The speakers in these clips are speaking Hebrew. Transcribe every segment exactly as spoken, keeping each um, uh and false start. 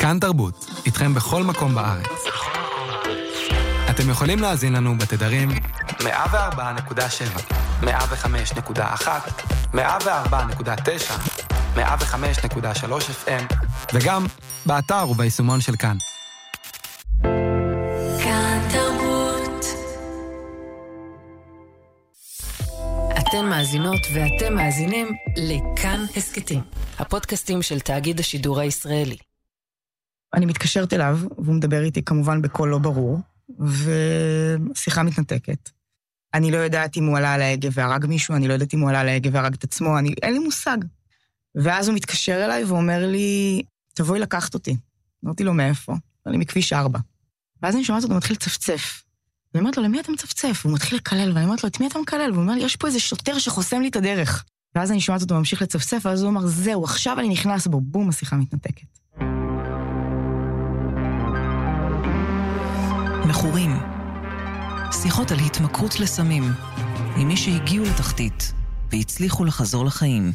כאן תרבות, איתכם בכל מקום בארץ. אתם יכולים להאזין לנו בתדרים מאה וארבע נקודה שבע, מאה וחמש נקודה אחת, מאה וארבע נקודה תשע, מאה וחמש נקודה שלוש אף אם, וגם באתר וביישומון של כאן. כאן תרבות. אתן מאזינות ואתם מאזינים לכאן הסקטים, הפודקאסטים של תאגיד השידור הישראלי. אני מתקשרת אליו, והוא מדבר איתי כמובן בקול לא ברור, ושיחה מתנתקת. אני לא יודעת אם הוא עלה על ההגה והרג מישהו, אני לא יודעת אם הוא עלה על ההגה והרג את עצמו, אני, אין לי מושג. ואז הוא מתקשר אליי ואומר לי, תבואי לקחת אותי. אמרתי לו, מאיפה? אני מכביש ארבע. ואז אני שומעת אותו, הוא מתחיל לצפצף. ואני אומרת לו, למי אתה מצפצף? הוא מתחיל לקלל, ואני אומרת לו, את מי אתה מקלל? והוא אומר לי, יש פה איזה שוטר שחוסם לי את הדרך. ואז אני שומעת אותו, ממשיך לצפצף, ואז הוא אומר, זהו, עכשיו אני נכנס בו, בום, השיחה מתנתקת. מכורים. שיחות על התמכרות לסמים, עם מי שהגיעו לתחתית והצליחו לחזור לחיים.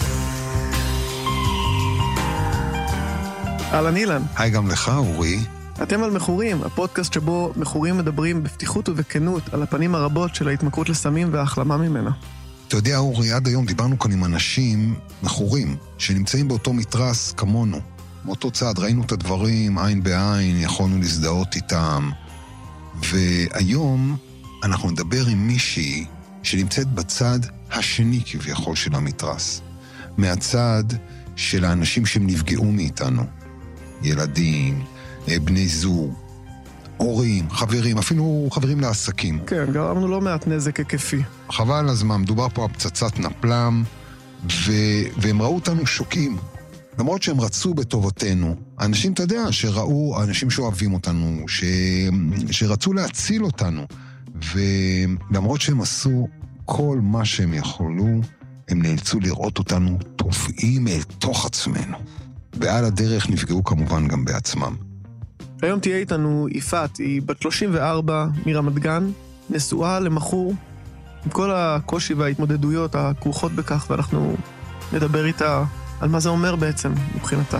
אהלן אילן. היי גם לך, אורי. אתם על מכורים, הפודקאסט שבו מכורים מדברים בפתיחות ובכנות על הפנים הרבות של ההתמכרות לסמים וההחלמה ממנה. אתה יודע, אורי, עד היום דיברנו כאן עם אנשים מכורים שנמצאים באותו מתרס כמונו. מאותו צעד, ראינו את הדברים עין בעין, יכולנו להזדהות איתם. והיום אנחנו נדבר עם מישהי שנמצאת בצד השני כביכול של המתרס. מהצד של האנשים שהם נפגעו מאיתנו. ילדים, בני זוג, הורים, חברים, אפילו חברים לעסקים. כן, גרמנו לא מעט נזק היקפי. חבל הזמן, מדובר פה על פצצת נפלם, ו... והם ראו אותנו שוקים. למרות שהם רצו בטובתנו, האנשים, אתה יודע, שראו, האנשים שאוהבים אותנו, ש... שרצו להציל אותנו, ולמרות שהם עשו כל מה שהם יכולו, הם נאלצו לראות אותנו תופעים אל תוך עצמנו. ועל הדרך נפגעו כמובן גם בעצמם. היום תהיה איתנו יפעת, היא בת שלושים וארבע מרמת גן, נשואה למחור, עם כל הקושי וההתמודדויות הכרוכות בכך, ואנחנו נדבר איתה על מה זה אומר בעצם מבחינתה.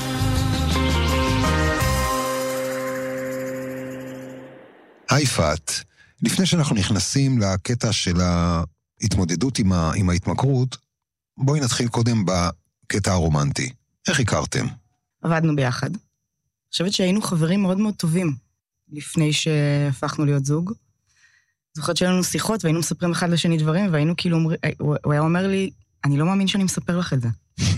היי יפעת, לפני שאנחנו נכנסים לקטע של ההתמודדות עם, ה... עם ההתמכרות, בואי נתחיל קודם בקטע הרומנטי. איך הכרתם? עבדנו ביחד. אני חושבת שהיינו חברים מאוד מאוד טובים לפני שהפכנו להיות זוג. זוכרת שהיו לנו שיחות והיינו מספרים אחד לשני דברים, והיינו כאילו, הוא היה אומר לי, אני לא מאמין שאני מספר לך את זה.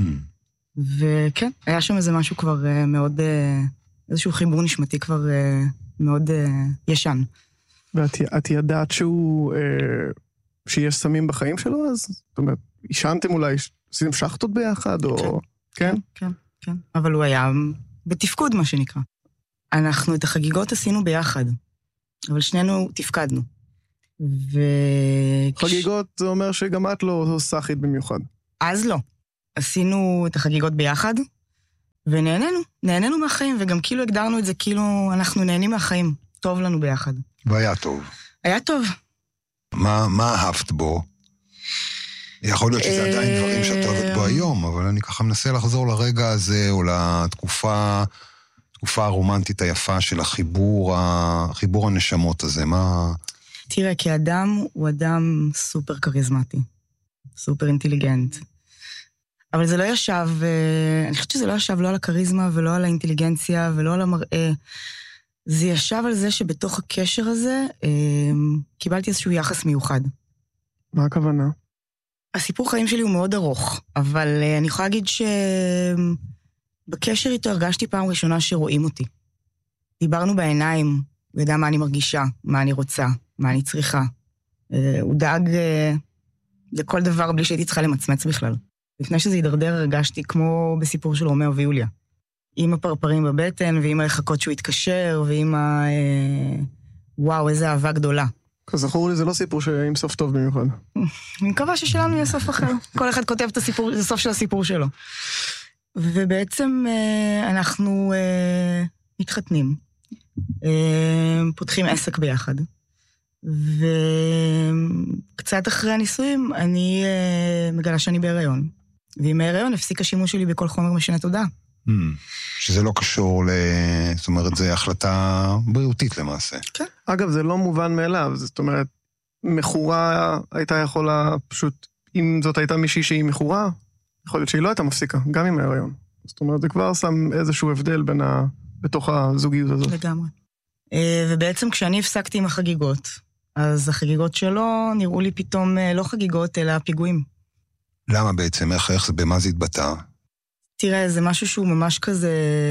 וכן, היה שם איזה משהו כבר מאוד, איזשהו חיבור נשמתי כבר מאוד ישן. ואת ידעת שהוא, שיש סמים בחיים שלו, אז זאת אומרת, ישנתם אולי, עשיתם שחטות ביחד, או... כן? כן, כן. אבל הוא היה בתפקוד, מה שנקרא. אנחנו את החגיגות עשינו ביחד, אבל שנינו תפקדנו. ו... חגיגות זה אומר שגם את לא סחית במיוחד. אז לא. עשינו את החגיגות ביחד, ונהנינו, נהנינו מהחיים, וגם כאילו הגדרנו את זה, כאילו אנחנו נהנים מהחיים. טוב לנו ביחד. והיה טוב. היה טוב. מה, מה אהבת בו? יכול להיות שזה עדיין דברים שאת אוהבת בו היום, אבל אני ככה מנסה לחזור לרגע הזה, או לתקופה, תקופה הרומנטית היפה של החיבור, החיבור הנשמות הזה. מה... תראה, כי אדם הוא אדם סופר קריזמטי, סופר אינטליגנט. אבל זה לא ישב, אני חושבת שזה לא ישב לא על הקריזמה ולא על האינטליגנציה ולא על המראה. זה ישב על זה שבתוך הקשר הזה קיבלתי איזשהו יחס מיוחד. מה הכוונה? הסיפור חיים שלי הוא מאוד ארוך, אבל אני יכולה להגיד שבקשר איתו הרגשתי פעם ראשונה שרואים אותי. דיברנו בעיניים, הוא ידע מה אני מרגישה, מה אני רוצה, מה אני צריכה. הוא דאג לכל דבר בלי שהייתי צריכה למצמץ בכלל. לפני שזה יידרדר הרגשתי כמו בסיפור של רומאו ויוליה. עם הפרפרים בבטן, ועם הלחכות שהוא התקשר, ועם ה... וואו, איזה אהבה גדולה. כזכור לי, זה לא סיפור שעם סוף טוב במיוחד. אני מקווה ששלנו יהיה סוף אחר. כל אחד כותב את הסיפור, זה סוף של הסיפור שלו. ובעצם אנחנו מתחתנים, פותחים עסק ביחד, וקצת אחרי הנישואים אני מגלה שאני בהיריון, ועם ההיריון הפסיק השימוש שלי בכל חומר משנה תודעה. שזה לא קשור ל... זאת אומרת, זו החלטה בריאותית למעשה. כן. אגב, זה לא מובן מאליו, זאת אומרת, מכורה הייתה יכולה פשוט, אם זאת הייתה מישהי שהיא מכורה, יכול להיות שהיא לא הייתה מפסיקה, גם עם ההיריון. זאת אומרת, זה כבר שם איזשהו הבדל בין ה... בתוך הזוגיות הזאת. לגמרי. ובעצם כשאני הפסקתי עם החגיגות, אז החגיגות שלו נראו לי פתאום לא חגיגות, אלא פיגועים. למה בעצם? איך, איך זה, במה זה התבטא? תראה, זה משהו שהוא ממש כזה...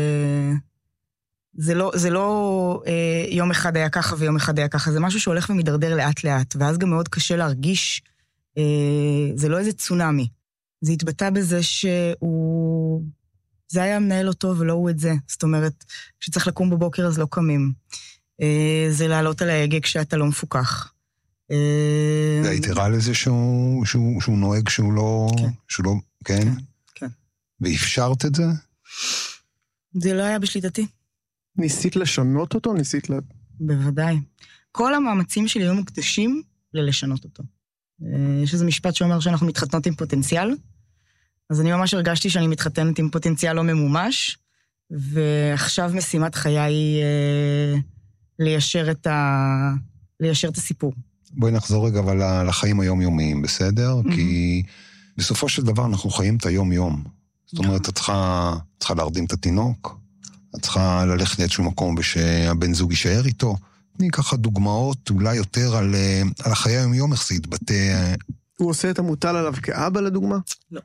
זה לא, זה לא אה, יום אחד היה ככה ויום אחד היה ככה, זה משהו שהולך ומדרדר לאט לאט, ואז גם מאוד קשה להרגיש, אה, זה לא איזה צונמי. זה התבטא בזה שהוא... זה היה מנהל אותו ולא הוא את זה. זאת אומרת, כשצריך לקום בבוקר אז לא קמים. אה, זה לעלות על ההגה כשאתה לא מפוקח. אה, זה היתרה לזה שהוא, שהוא, שהוא נוהג שהוא לא... כן. שהוא לא, כן? כן, כן. ואפשרת את זה? זה לא היה בשליטתי. ניסית לשנות אותו? ניסית ל... בוודאי. כל המאמצים שלי היו מוקדשים ללשנות אותו. יש איזה משפט שאומר שאנחנו מתחתנות עם פוטנציאל, אז אני ממש הרגשתי שאני מתחתנת עם פוטנציאל לא ממומש, ועכשיו משימת חיי היא אה, ליישר את, ה... ליישר את הסיפור. בואי נחזור רגע אבל לחיים היומיומיים, בסדר? Mm-hmm. כי בסופו של דבר אנחנו חיים את היום-יום. זאת אומרת, את צריכה, צריכה להרדים את התינוק, את צריכה ללכת לאיזשהו מקום ושהבן זוג יישאר איתו. תני ככה דוגמאות אולי יותר על, על החיי היום-יום, איך זה יתבטא. הוא עושה את המוטל עליו כאבא לדוגמה? לא.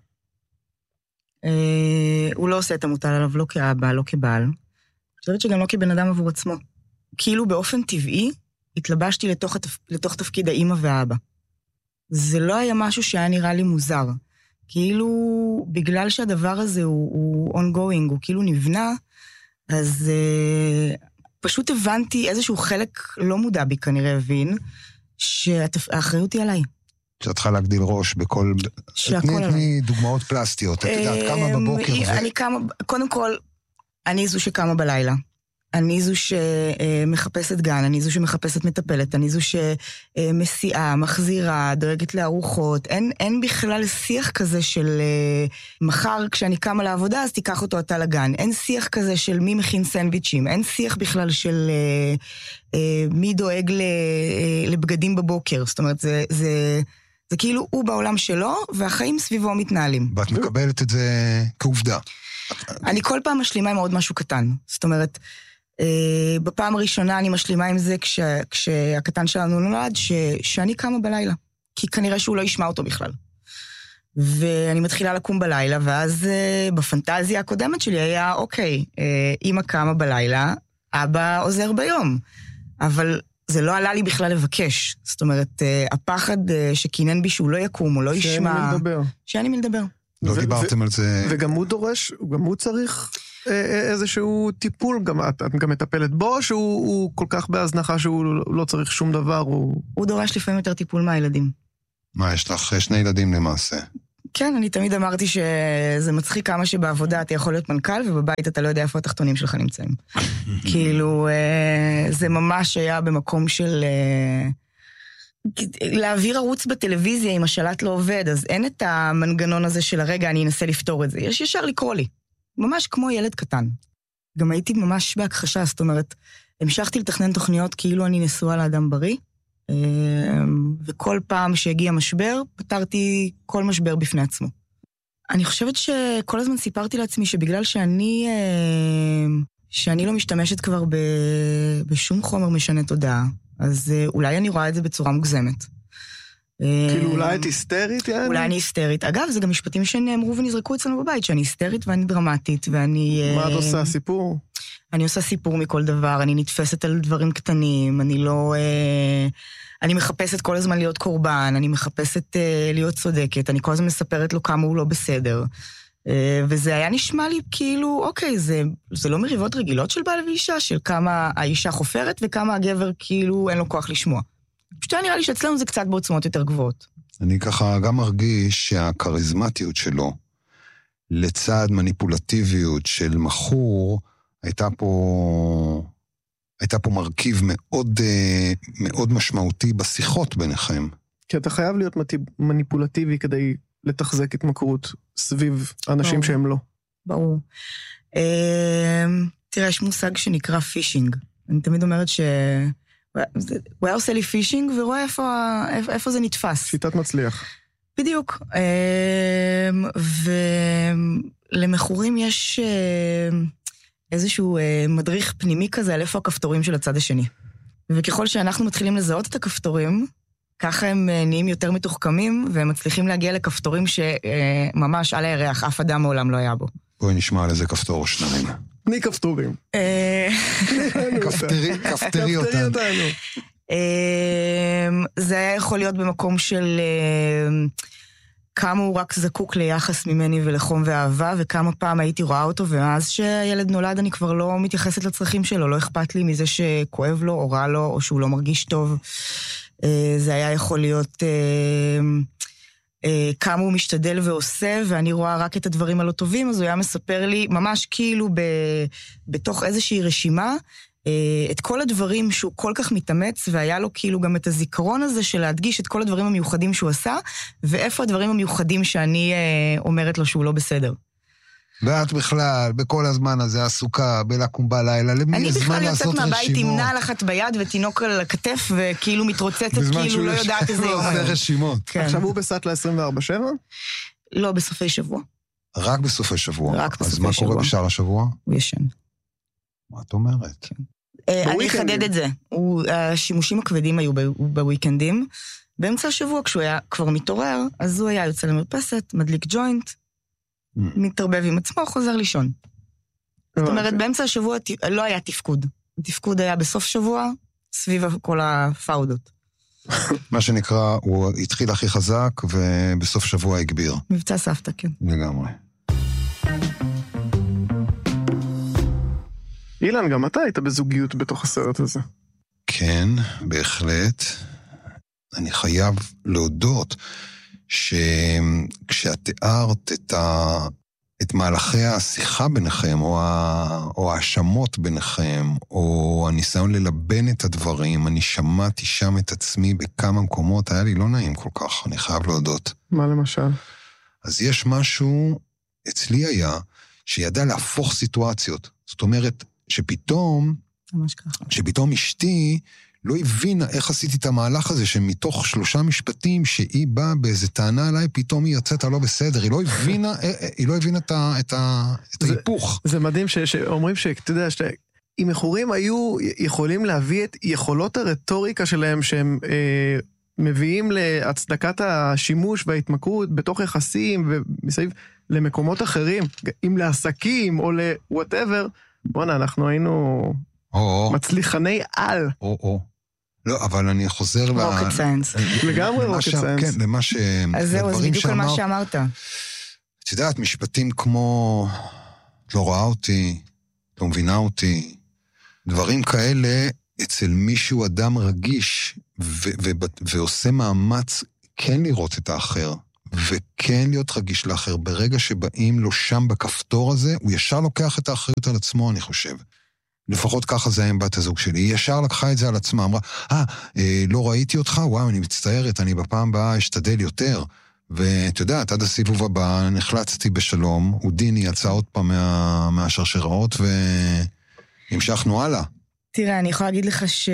אה, הוא לא עושה את המוטל עליו לא כאבא, לא כבעל. אני חושבת שגם לא כבן אדם עבור עצמו. כאילו באופן טבעי, התלבשתי לתוך, התפ... לתוך תפקיד האמא והאבא. זה לא היה משהו שהיה נראה לי מוזר. כאילו, בגלל שהדבר הזה הוא, הוא ongoing, הוא כאילו נבנה, אז uh, פשוט הבנתי איזשהו חלק לא מודע בי כנראה הבין, שהאחריות היא עליי. שאת צריכה להגדיל ראש בכל... שהכל עליי. תני דוגמאות פלסטיות, את יודעת כמה בבוקר ו... אני כמה, קודם כל, אני זו שקמה בלילה. אני זו שמחפשת גן, אני זו שמחפשת מטפלת, אני זו שמסיעה, מחזירה, דואגת לארוחות. אין, אין בכלל שיח כזה של מחר כשאני קמה לעבודה, אז תיקח אותו אתה לגן. אין שיח כזה של מי מכין סנדוויצ'ים. אין שיח בכלל של מי דואג לבגדים בבוקר. זאת אומרת, זה, זה, זה כאילו הוא בעולם שלו, והחיים סביבו מתנהלים. ואת מקבלת את זה כעובדה. אני כל פעם משלימה עם עוד משהו קטן. זאת אומרת, Uh, בפעם הראשונה אני משלימה עם זה כש, כשהקטן שלנו נולד, ש, שאני קמה בלילה. כי כנראה שהוא לא ישמע אותו בכלל. ואני מתחילה לקום בלילה, ואז uh, בפנטזיה הקודמת שלי היה, אוקיי, uh, אמא קמה בלילה, אבא עוזר ביום. אבל זה לא עלה לי בכלל לבקש. זאת אומרת, uh, הפחד uh, שכינן בי שהוא לא יקום, או לא ישמע... שאין לי מלדבר. שאין לי מלדבר. לא ו- דיברתם ו- על זה... וגם הוא דורש, גם הוא צריך... איזשהו טיפול, גם את, את גם מטפלת בו, שהוא כל כך בהזנחה שהוא לא צריך שום דבר, הוא... הוא דורש לפעמים יותר טיפול מהילדים. מה, יש לך שני ילדים למעשה? כן, אני תמיד אמרתי שזה מצחיק כמה שבעבודה אתה יכול להיות מנכ"ל, ובבית אתה לא יודע איפה התחתונים שלך נמצאים. כאילו, זה ממש היה במקום של... להעביר ערוץ בטלוויזיה אם השלט לא עובד, אז אין את המנגנון הזה של הרגע אני אנסה לפתור את זה. יש ישר לקרוא לי. ממש כמו ילד קטן. גם הייתי ממש בהכחשה, זאת אומרת, המשכתי לתכנן תוכניות כאילו אני נשואה לאדם בריא, וכל פעם שהגיע משבר, פתרתי כל משבר בפני עצמו. אני חושבת שכל הזמן סיפרתי לעצמי שבגלל שאני, שאני לא משתמשת כבר בשום חומר משנה תודעה, אז אולי אני רואה את זה בצורה מוגזמת. כאילו אולי את היסטרית, יעני? אולי אני היסטרית. אגב, זה גם משפטים שנאמרו ונזרקו אצלנו בבית, שאני היסטרית ואני דרמטית, ואני... מה את עושה? סיפור? אני עושה סיפור מכל דבר, אני נתפסת על דברים קטנים, אני לא... אני מחפשת כל הזמן להיות קורבן, אני מחפשת להיות צודקת, אני כל הזמן מספרת לו כמה הוא לא בסדר. וזה היה נשמע לי כאילו, אוקיי, זה, זה לא מריבות רגילות של בעל ואישה, של כמה האישה חופרת וכמה הגבר כאילו אין לו כוח לשמוע. פשוט נראה לי שאצלנו זה קצת בעוצמות יותר גבוהות. אני ככה גם מרגיש שהקריזמטיות שלו, לצד מניפולטיביות של מחור, הייתה פה, הייתה פה מרכיב מאוד, מאוד משמעותי בשיחות ביניכם. כי אתה חייב להיות מניפולטיבי כדי לתחזק התמכרות סביב אנשים ברור. שהם לא. ברור. תראה, יש מושג שנקרא פישינג. אני תמיד אומרת ש... הוא היה עושה לי פישינג, ורואה איפה, איפה זה נתפס. שיטת מצליח. בדיוק. ולמחורים יש איזשהו מדריך פנימי כזה, על איפה הכפתורים של הצד השני. וככל שאנחנו מתחילים לזהות את הכפתורים, ככה הם נהיים יותר מתוחכמים, והם מצליחים להגיע לכפתורים שממש על הירח, אף אדם מעולם לא היה בו. בואי נשמע על איזה כפתור שניים. תני כפתורים. כפתרי אותנו. זה היה יכול להיות במקום של כמה הוא רק זקוק ליחס ממני ולחום ואהבה, וכמה פעם הייתי רואה אותו, ומאז שהילד נולד אני כבר לא מתייחסת לצרכים שלו, לא אכפת לי מזה שכואב לו או רע לו, או שהוא לא מרגיש טוב. זה היה יכול להיות כמה הוא משתדל ועושה, ואני רואה רק את הדברים הלא טובים, אז הוא היה מספר לי ממש כאילו בתוך איזושהי רשימה, את כל הדברים שהוא כל כך מתאמץ, והיה לו כאילו גם את הזיכרון הזה של להדגיש את כל הדברים המיוחדים שהוא עשה, ואיפה הדברים המיוחדים שאני אומרת לו שהוא לא בסדר. ואת בכלל, בכל הזמן הזה עסוקה, בלקום בלילה, למי יש זמן לעשות רשימות? אני בכלל יוצאת מהבית עם נעל אחת ביד ותינוק על הכתף, וכאילו מתרוצצת, כאילו לא יודעת איזה יום. עושה רשימות. עכשיו הוא בסטלה עשרים וארבע שבע? לא, בסופי שבוע. רק בסופי שבוע? רק בסופי שבוע. אז מה קורה בשאר השבוע? הוא ישן. מה את אומרת? אני אחדד את זה. השימושים הכבדים היו בוויקנדים. באמצע השבוע, כשהוא היה כבר מתעורר, אז הוא היה יוצא למרפסת, מדליק ג'וינט, מתרבב עם עצמו, חוזר לישון. זאת אומרת, באמצע השבוע לא היה תפקוד. התפקוד היה בסוף שבוע, סביב כל הפאודות. מה שנקרא, הוא התחיל הכי חזק, ובסוף שבוע הגביר. מבצע סבתא, כן. לגמרי. אילן, גם אתה היית בזוגיות בתוך הסרט הזה. כן, בהחלט. אני חייב להודות שכשאת תיארת את, ה... את מהלכי השיחה ביניכם, או, ה... או האשמות ביניכם, או הניסיון ללבן את הדברים, אני שמעתי שם את עצמי בכמה מקומות, היה לי לא נעים כל כך, אני חייב להודות. מה למשל? אז יש משהו, אצלי היה, שידע להפוך סיטואציות. זאת אומרת, שפתאום, ממש ככה. שפתאום אשתי לא הבינה איך עשיתי את המהלך הזה, שמתוך שלושה משפטים שהיא באה באיזה טענה עליי, פתאום היא יוצאת לא בסדר, היא לא הבינה, היא לא הבינה את, את, את ההיפוך. זה מדהים ש, שאומרים שאתה יודע, אם מחורים היו יכולים להביא את יכולות הרטוריקה שלהם, שהם אה, מביאים להצדקת השימוש וההתמכרות בתוך יחסים ומסביב למקומות אחרים, אם לעסקים או ל-whatever, בוא'נה, אנחנו היינו מצליחני על. או, או. לא, אבל אני חוזר ל... רוקט סיינס. לגמרי רוקט סיינס. כן, למה ש... אז זהו, אז בדיוק על מה שאמרת. את יודעת, משפטים כמו, את לא רואה אותי, לא מבינה אותי, דברים כאלה, אצל מישהו אדם רגיש, ועושה מאמץ כן לראות את האחר, וכן להיות רגיש לאחר, ברגע שבאים לו שם בכפתור הזה, הוא ישר לוקח את האחריות על עצמו, אני חושב. לפחות ככה זה היה עם בת הזוג שלי. היא ישר לקחה את זה על עצמה, אמרה, אה, אה לא ראיתי אותך, וואו, אני מצטערת, אני בפעם הבאה אשתדל יותר. ואתה יודע, עד הסיבוב הבא נחלצתי בשלום, אודיני יצא עוד פעם מה, מהשרשראות, והמשכנו הלאה. תראה, אני יכולה להגיד לך ש...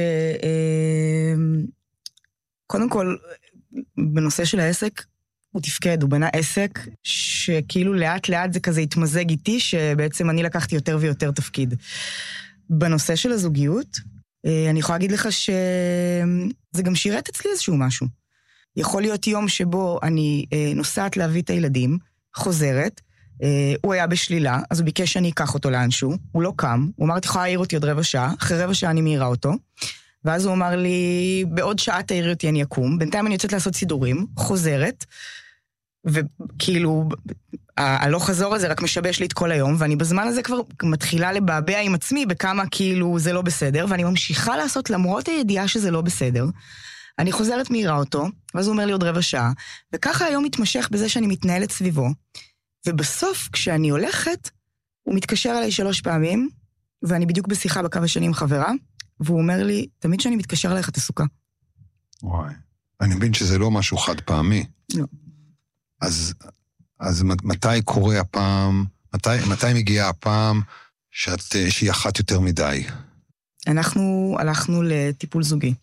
קודם כל, בנושא של העסק, הוא תפקד, הוא בנה עסק, שכאילו לאט לאט זה כזה התמזג איתי, שבעצם אני לקחתי יותר ויותר תפקיד. בנושא של הזוגיות, אני יכולה להגיד לך שזה גם שירת אצלי איזשהו משהו. יכול להיות יום שבו אני נוסעת להביא את הילדים, חוזרת, הוא היה בשלילה, אז הוא ביקש שאני אקח אותו לאנשהו, הוא לא קם, הוא אמר, תוכל להעיר אותי עוד רבע שעה, אחרי רבע שעה אני מהירה אותו, ואז הוא אמר לי, בעוד שעה תעירי אותי אני אקום, בינתיים אני יוצאת לעשות סידורים, חוזרת, וכאילו, הלוך חזור הזה רק משבש לי את כל היום, ואני בזמן הזה כבר מתחילה לבעבע עם עצמי, בכמה כאילו זה לא בסדר, ואני ממשיכה לעשות למרות הידיעה שזה לא בסדר, אני חוזרת מהירה אותו, ואז הוא אומר לי עוד רבע שעה, וככה היום מתמשך בזה שאני מתנהלת סביבו, ובסוף כשאני הולכת, הוא מתקשר אליי שלוש פעמים, ואני בדיוק בשיחה בקו השני עם חברה, והוא אומר לי, תמיד שאני מתקשר אליך את הסוכה. וואי, אני מבין שזה לא משהו חד פעמי. לא. אז, אז מתי קורה הפעם, מתי, מתי מגיעה הפעם שאת, שהיא אחת יותר מדי? אנחנו הלכנו לטיפול זוגי.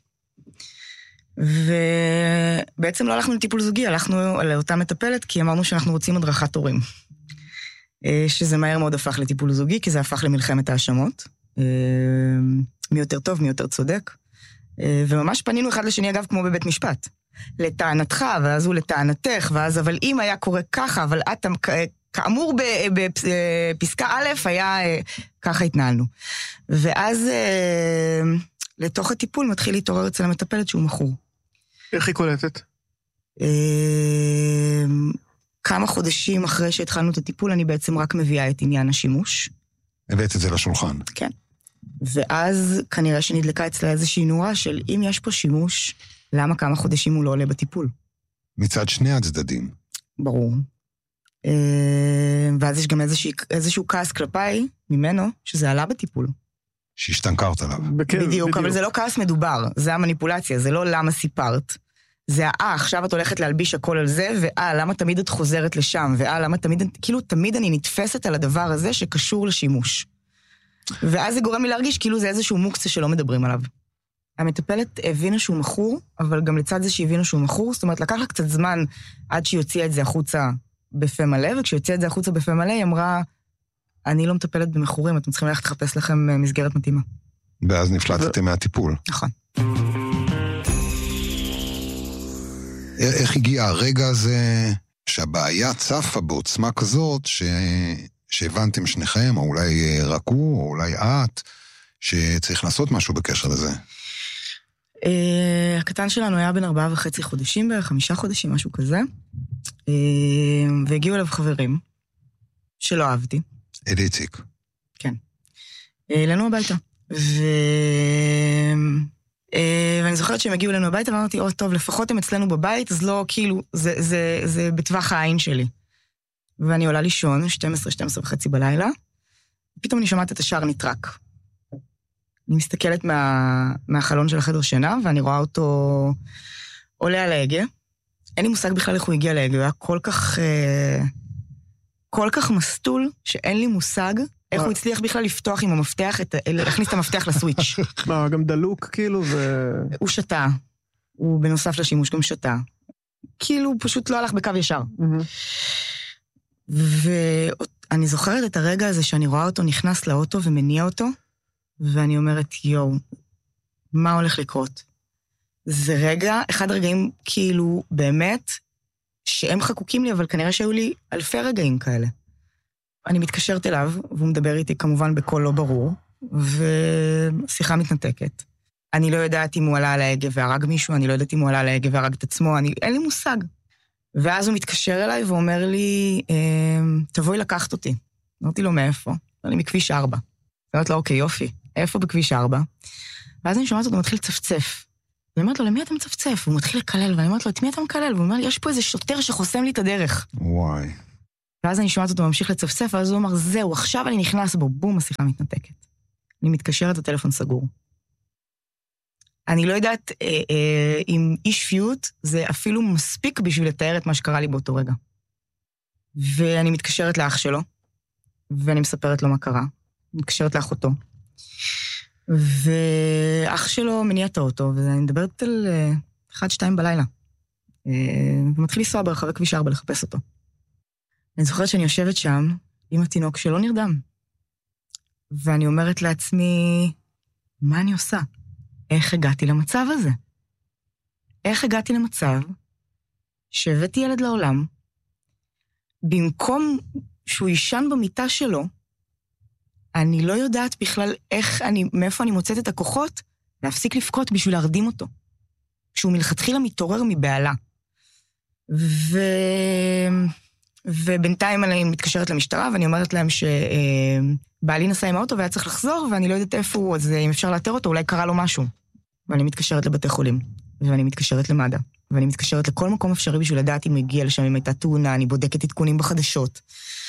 ובעצם לא הלכנו לטיפול זוגי, הלכנו לאותה מטפלת, כי אמרנו שאנחנו רוצים הדרכת הורים. שזה מהר מאוד הפך לטיפול זוגי, כי זה הפך למלחמת האשמות. מי יותר טוב, מי יותר צודק. וממש פנינו אחד לשני, אגב, כמו בבית משפט. לטענתך, ואז הוא לטענתך, ואז אבל אם היה קורה ככה, אבל את כאמור בפסקה א', היה ככה התנהלנו. ואז לתוך הטיפול מתחיל להתעורר אצל המטפלת שהוא מכור. איך היא קולטת? כמה חודשים אחרי שהתחלנו את הטיפול, אני בעצם רק מביאה את עניין השימוש. הבאת את זה לשולחן. כן. ואז כנראה שנדלקה אצלה איזושהי נורה של אם יש פה שימוש, למה כמה חודשים הוא לא עולה בטיפול? מצד שני הצדדים. ברור. ואז יש גם איזושהי, איזשהו כעס כלפיי ממנו, שזה עלה בטיפול. שהשתנקרת עליו. בדיוק, בדיוק, אבל זה לא כעס מדובר, זה המניפולציה, זה לא למה סיפרת. זה, אה, עכשיו את הולכת להלביש הכל על זה, ואה, למה תמיד את חוזרת לשם, ואה, למה תמיד, כאילו תמיד אני נתפסת על הדבר הזה שקשור לשימוש. ואז זה גורם לי להרגיש כאילו זה איזשהו מוקצה שלא מדברים עליו. המטפלת הבינה שהוא מכור, אבל גם לצד זה שהבינה שהוא מכור, זאת אומרת, לקח לה קצת זמן עד שהיא הוציאה את זה החוצה בפה מלא, וכשהיא הוציאה את זה החוצה בפה מלא, היא אמרה, אני לא מטפלת במכורים, אתם צריכים ללכת לחפש לכם מסגרת מתאימה. ואז נפלטתם מהטיפול. נכון. איך הגיע הרגע הזה שהבעיה צפה בעוצמה כזאת, ש... שהבנתם שניכם, או אולי רקו, או אולי את, שצריך לעשות משהו בקשר לזה? הקטן שלנו היה בין ארבעה וחצי חודשים בערך, חמישה חודשים, משהו כזה. והגיעו אליו חברים, שלא אהבתי. אלי איציק. כן. אלינו הביתה. ו... ואני זוכרת שהם הגיעו אלינו הביתה, ואמרתי, או, טוב, לפחות הם אצלנו בבית, אז לא, כאילו, זה, זה, זה בטווח העין שלי. ואני עולה לישון, שתים עשרה, שתים עשרה וחצי בלילה, ופתאום אני שומעת את השער נטרק. אני מסתכלת מה, מהחלון של החדר שינה, ואני רואה אותו עולה על ההגה. אין לי מושג בכלל איך הוא הגיע להגה, הוא היה כל כך, כל כך מסטול, שאין לי מושג איך הוא הצליח בכלל לפתוח עם המפתח, את, להכניס את המפתח לסוויץ'. מה, גם דלוק כאילו ו... הוא שתה. הוא בנוסף לשימוש גם שתה. כאילו הוא פשוט לא הלך בקו ישר. ואני זוכרת את הרגע הזה שאני רואה אותו נכנס לאוטו ומניע אותו, ואני אומרת, יואו, מה הולך לקרות? זה רגע, אחד הרגעים כאילו באמת, שהם חקוקים לי, אבל כנראה שהיו לי אלפי רגעים כאלה. אני מתקשרת אליו, והוא מדבר איתי כמובן בקול לא ברור, ושיחה מתנתקת. אני לא יודעת אם הוא עלה על ההגה והרג מישהו, אני לא יודעת אם הוא עלה על ההגה והרג את עצמו, אני, אין לי מושג. ואז הוא מתקשר אליי ואומר לי, תבואי לקחת אותי. אמרתי לו, מאיפה? אני מכביש ארבע. אמרתי לו, אוקיי, יופי, איפה בכביש ארבע? ואז אני שומעת אותו, הוא מתחיל לצפצף. ואני אומרת לו, למי אתה מצפצף? הוא מתחיל לקלל, ואני אומרת לו, את מי אתה מקלל? והוא אומר לי, יש פה איזה שוטר שחוסם לי את הדרך. וואי. ואז אני שומעת אותו ממשיך לצפצף, ואז הוא אומר, זהו, עכשיו אני נכנס בו, בום, השיחה מתנתקת. אני מתקשרת, הטלפון סגור. אני לא יודעת אה, אה, אם אי שפיות זה אפילו מספיק בשביל לתאר את מה שקרה לי באותו רגע. ואני מתקשרת לאח שלו, ואני מספרת לו מה קרה. מתקשרת לאחותו. ואח שלו מניע את האוטו, ואני מדברת על אה, אחד, שתיים בלילה. אה, ומתחיל לנסוע ברחבי כביש ארבע לחפש אותו. אני זוכרת שאני יושבת שם עם התינוק שלא נרדם. ואני אומרת לעצמי, מה אני עושה? איך הגעתי למצב הזה? איך הגעתי למצב שהבאתי ילד לעולם, במקום שהוא יישן במיטה שלו, אני לא יודעת בכלל איך אני, מאיפה אני מוצאת את הכוחות, להפסיק לפקות בשביל להרדים אותו. שהוא מלכתחילה מתעורר מבעלה. ו... ובינתיים אני מתקשרת למשטרה, ואני אומרת להם שבעלי נסע עם האוטו והיה צריך לחזור, ואני לא יודעת איפה הוא, אז אם אפשר לאתר אותו, אולי קרה לו משהו. ואני מתקשרת לבתי חולים, ואני מתקשרת למד"א, ואני מתקשרת לכל מקום אפשרי בשביל לדעת אם הגיע לשם, אם הייתה תאונה, אני בודקת עדכונים בחדשות.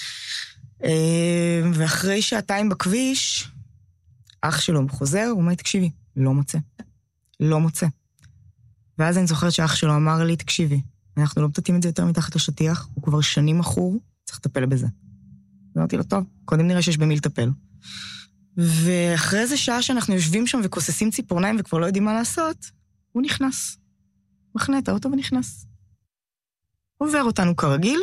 ואחרי שעתיים בכביש, אח שלו חוזר, הוא אומר, תקשיבי, לא מוצא. לא מוצא. ואז אני זוכרת שאח שלו אמר לי, תקשיבי, אנחנו לא מטטים את זה יותר מתחת לשטיח, הוא כבר שנים מכור, צריך לטפל בזה. אמרתי לו, טוב, קודם נראה שיש במי לטפל. ואחרי איזה שעה שאנחנו יושבים שם וכוססים ציפורניים וכבר לא יודעים מה לעשות, הוא נכנס. מחנה את האוטו ונכנס. עובר אותנו כרגיל,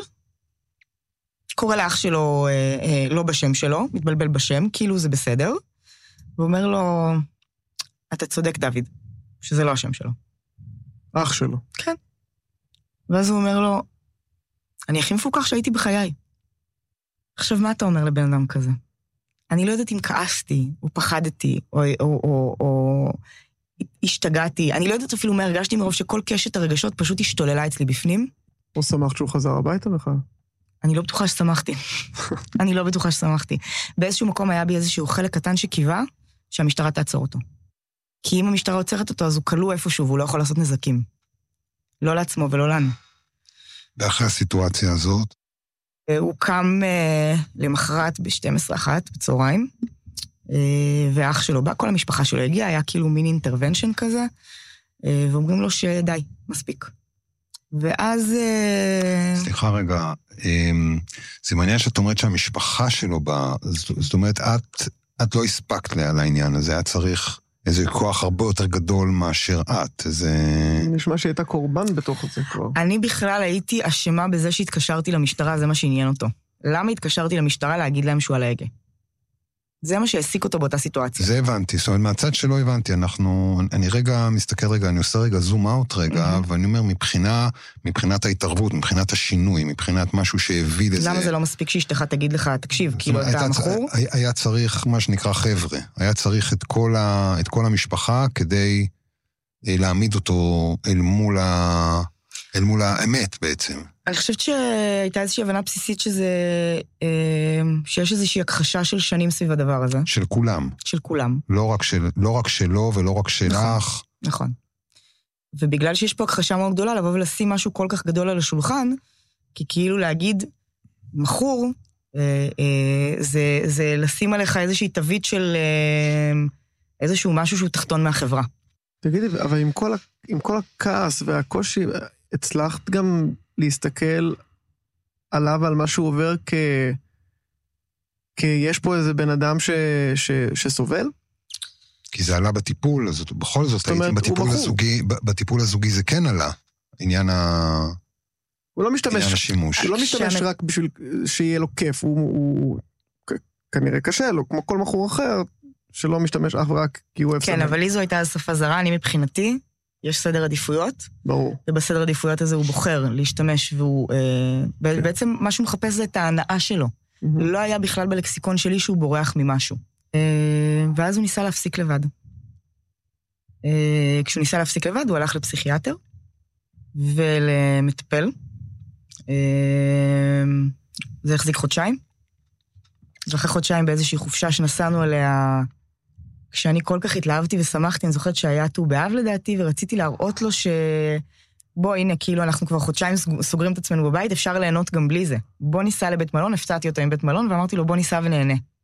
קורא לאח שלו אה, אה, לא בשם שלו, מתבלבל בשם, כאילו זה בסדר, ואומר לו, אתה צודק דוד, שזה לא השם שלו. אח שלו. כן. ואז הוא אומר לו, אני הכי מפוקח שהייתי בחיי. עכשיו, מה אתה אומר לבן אדם כזה? אני לא יודעת אם כעסתי, או פחדתי, או, או, או, או השתגעתי. אני לא יודעת אפילו מה הרגשתי מרוב שכל קשת הרגשות פשוט השתוללה אצלי בפנים. או שמחת שהוא חזר הביתה לך? אני לא בטוחה ששמחתי. אני לא בטוחה ששמחתי. באיזשהו מקום היה בי איזשהו חלק קטן שקיווה שהמשטרה תעצור אותו. כי אם המשטרה עוצרת אותו, אז הוא כלוא איפשהו, והוא לא יכול לעשות נזקים. לא לעצמו ולא לנו. ואחרי הסיטואציה הזאת? הוא קם uh, למחרת ב-שתים עשרה אחת בצהריים, uh, ואח שלו בא, כל המשפחה שלו הגיע, היה כאילו מין אינטרוונשן כזה, uh, ואומרים לו שדי, מספיק. ואז... Uh... סליחה רגע, זה מעניין שאת אומרת שהמשפחה שלו בא, זאת אומרת, את, את לא הספקת לה על העניין הזה, היה צריך איזה כוח הרבה יותר גדול מאשר את, זה... נשמע שהייתה קורבן בתוך זה כבר. אני בכלל הייתי אשמה בזה שהתקשרתי למשטרה, זה מה שעניין אותו. למה התקשרתי למשטרה להגיד להם שהוא על ההגה? זה מה שהעסיק אותו באותה סיטואציה. זה הבנתי, זאת אומרת, מהצד שלא הבנתי, אנחנו, אני רגע מסתכל רגע, אני עושה רגע זום אאוט רגע, mm-hmm. ואני אומר, מבחינה, מבחינת ההתערבות, מבחינת השינוי, מבחינת משהו שהביא לזה... למה זה לא מספיק שאשתך תגיד לך, תקשיב, כאילו אתה המחור? היה, היה צריך, מה שנקרא חבר'ה, היה צריך את כל, ה, את כל המשפחה כדי להעמיד אותו אל מול, ה, אל מול האמת בעצם. אני חושבת שהייתה איזושהי הבנה בסיסית שזה, שיש איזושהי הכחשה של שנים סביב הדבר הזה. של כולם. של כולם. לא רק, של, לא רק שלו ולא רק שלך. נכון, נכון. ובגלל שיש פה הכחשה מאוד גדולה, לבוא ולשים משהו כל כך גדול על השולחן, כי כאילו להגיד, מחור, זה, זה לשים עליך איזושהי תווית של איזשהו משהו שהוא תחתון מהחברה. תגידי, אבל עם כל, עם כל הכעס והקושי, הצלחת גם להסתכל עליו, על מה שהוא עובר כ... כי יש פה איזה בן אדם ש... ש... שסובל? כי זה עלה בטיפול, אז בכל זאת, הייתי בטיפול הזוגי, בטיפול הזוגי זה כן עלה, עניין ה... הוא לא משתמש, עניין השימוש. הוא לא משתמש שאני... רק בשביל שיהיה לו כיף, הוא, הוא... כנראה קשה לו, כמו כל מחור אחר, שלא משתמש אך ורק כי הוא אוהב כן, סמל. אבל לי זו הייתה שפה זרה, אני מבחינתי, יש סדר עדיפויות, ברור. ובסדר עדיפויות הזה הוא בוחר להשתמש, והוא, אה, כן. בעצם מה שהוא מחפש זה את ההנאה שלו. Mm-hmm. לא היה בכלל בלקסיקון שלי שהוא בורח ממשהו. אה, ואז הוא ניסה להפסיק לבד. אה, כשהוא ניסה להפסיק לבד, הוא הלך לפסיכיאטר, ולמטפל. אה, זה החזיק חודשיים. ואחרי חודשיים באיזושהי חופשה שנסענו עליה, כשאני כל כך התלהבתי ושמחתי, אני זוכרת שהיה ט"ו באב לדעתי, ורציתי להראות לו ש... בוא, הנה, כאילו אנחנו כבר חודשיים סוגרים את עצמנו בבית, אפשר ליהנות גם בלי זה. בוא ניסע לבית מלון, הפתעתי אותו עם בית מלון, ואמרתי לו, בוא ניסע ונהנה.